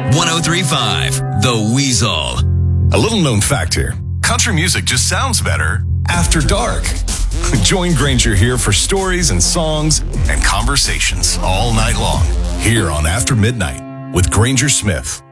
1035 The Weasel. A little known fact here. Country music just sounds better after dark. Join Granger here for stories and songs and conversations all night long here on After Midnight with Granger Smith.